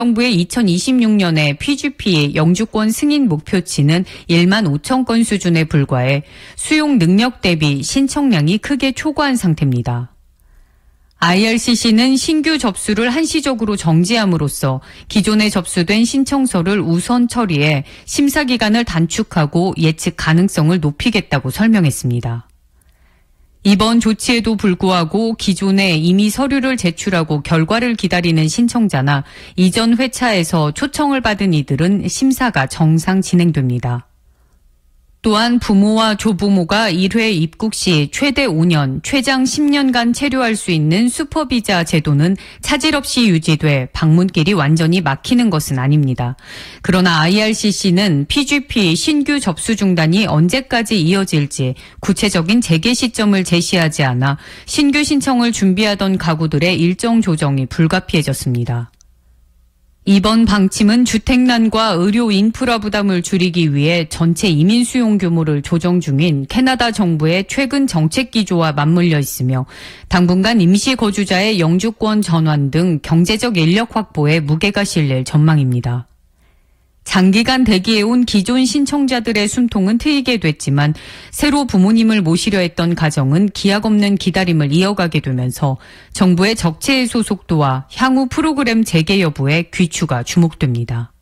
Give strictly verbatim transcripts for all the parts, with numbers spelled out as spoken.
정부의 이천이십육 년에 피지피 영주권 승인 목표치는 일만 오천 건 수준에 불과해 수용 능력 대비 신청량이 크게 초과한 상태입니다. 아이알씨씨는 신규 접수를 한시적으로 정지함으로써 기존에 접수된 신청서를 우선 처리해 심사 기간을 단축하고 예측 가능성을 높이겠다고 설명했습니다. 이번 조치에도 불구하고 기존에 이미 서류를 제출하고 결과를 기다리는 신청자나 이전 회차에서 초청을 받은 이들은 심사가 정상 진행됩니다. 또한 부모와 조부모가 일 회 입국 시 최대 오 년, 최장 십 년간 체류할 수 있는 슈퍼비자 제도는 차질 없이 유지돼 방문길이 완전히 막히는 것은 아닙니다. 그러나 아이알씨씨는 피지피 신규 접수 중단이 언제까지 이어질지 구체적인 재개 시점을 제시하지 않아 신규 신청을 준비하던 가구들의 일정 조정이 불가피해졌습니다. 이번 방침은 주택난과 의료 인프라 부담을 줄이기 위해 전체 이민 수용 규모를 조정 중인 캐나다 정부의 최근 정책 기조와 맞물려 있으며 당분간 임시 거주자의 영주권 전환 등 경제적 인력 확보에 무게가 실릴 전망입니다. 장기간 대기해온 기존 신청자들의 숨통은 트이게 됐지만 새로 부모님을 모시려 했던 가정은 기약 없는 기다림을 이어가게 되면서 정부의 적체 해소 속도와 향후 프로그램 재개 여부에 귀추가 주목됩니다.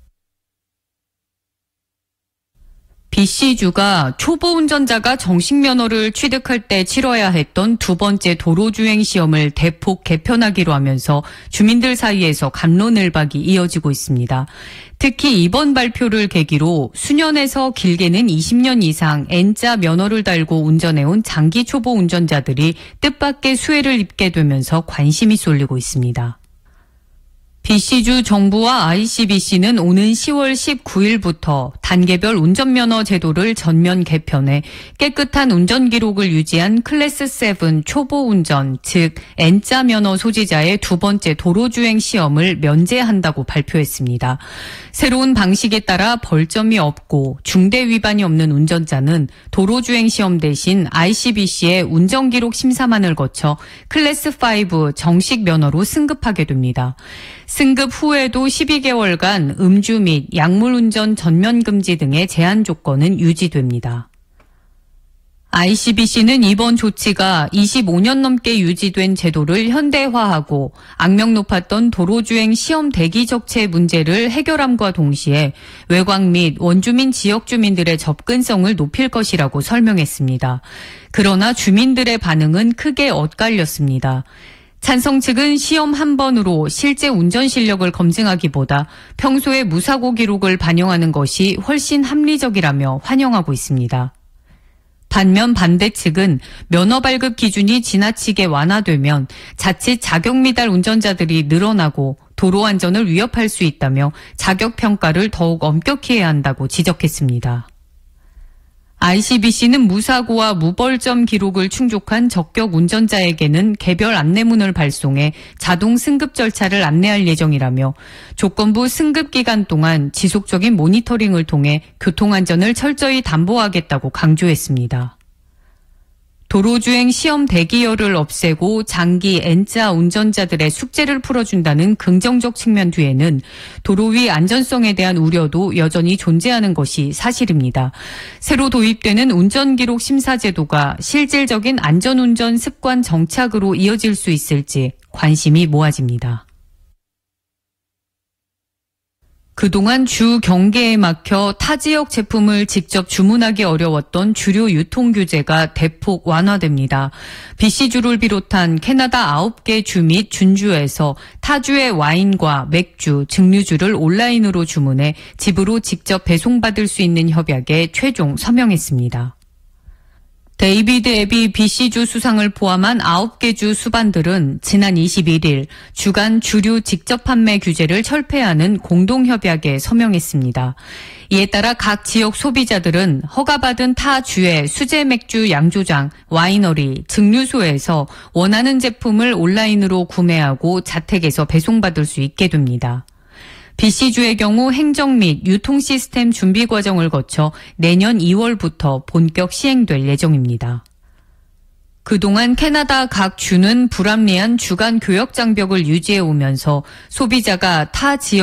비씨주가 초보 운전자가 정식 면허를 취득할 때 치러야 했던 두 번째 도로주행 시험을 대폭 개편하기로 하면서 주민들 사이에서 갑론을박이 이어지고 있습니다. 특히 이번 발표를 계기로 수년에서 길게는 이십 년 이상 N자 면허를 달고 운전해온 장기 초보 운전자들이 뜻밖의 수혜를 입게 되면서 관심이 쏠리고 있습니다. 비씨주 정부와 아이씨비씨는 오는 시월 십구일부터 단계별 운전면허 제도를 전면 개편해 깨끗한 운전 기록을 유지한 클래스 칠 초보 운전, 즉 N자 면허 소지자의 두 번째 도로주행 시험을 면제한다고 발표했습니다. 새로운 방식에 따라 벌점이 없고 중대 위반이 없는 운전자는 도로주행 시험 대신 아이씨비씨의 운전기록 심사만을 거쳐 클래스 오 정식 면허로 승급하게 됩니다. 승급 후에도 십이 개월간 음주 및 약물 운전 전면 금지 등의 제한 조건은 유지됩니다. 아이씨비씨는 이번 조치가 이십오 년 넘게 유지된 제도를 현대화하고 악명 높았던 도로주행 시험 대기 적체 문제를 해결함과 동시에 외곽 및 원주민 지역 주민들의 접근성을 높일 것이라고 설명했습니다. 그러나 주민들의 반응은 크게 엇갈렸습니다. 찬성 측은 시험 한 번으로 실제 운전 실력을 검증하기보다 평소의 무사고 기록을 반영하는 것이 훨씬 합리적이라며 환영하고 있습니다. 반면 반대 측은 면허 발급 기준이 지나치게 완화되면 자칫 자격 미달 운전자들이 늘어나고 도로 안전을 위협할 수 있다며 자격 평가를 더욱 엄격히 해야 한다고 지적했습니다. 아이씨비씨는 무사고와 무벌점 기록을 충족한 적격 운전자에게는 개별 안내문을 발송해 자동 승급 절차를 안내할 예정이라며 조건부 승급 기간 동안 지속적인 모니터링을 통해 교통안전을 철저히 담보하겠다고 강조했습니다. 도로주행 시험 대기열을 없애고 장기 N자 운전자들의 숙제를 풀어준다는 긍정적 측면 뒤에는 도로 위 안전성에 대한 우려도 여전히 존재하는 것이 사실입니다. 새로 도입되는 운전기록 심사 제도가 실질적인 안전운전 습관 정착으로 이어질 수 있을지 관심이 모아집니다. 그동안 주 경계에 막혀 타 지역 제품을 직접 주문하기 어려웠던 주류 유통 규제가 대폭 완화됩니다. 비씨주를 비롯한 캐나다 아홉 개 주 및 준주에서 타주의 와인과 맥주, 증류주를 온라인으로 주문해 집으로 직접 배송받을 수 있는 협약에 최종 서명했습니다. 데이비드 앱이 비씨주 수상을 포함한 아홉 개 주 수반들은 지난 이십일일 주간 주류 직접 판매 규제를 철폐하는 공동협약에 서명했습니다. 이에 따라 각 지역 소비자들은 허가받은 타 주의 수제 맥주 양조장, 와이너리, 증류소에서 원하는 제품을 온라인으로 구매하고 자택에서 배송받을 수 있게 됩니다. 비씨주의 경우 행정 및 유통 시스템 준비 과정을 거쳐 내년 이월부터 본격 시행될 예정입니다. 그동안 캐나다 각 주는 불합리한 주간 교역 장벽을 유지해 오면서 소비자가 타 지역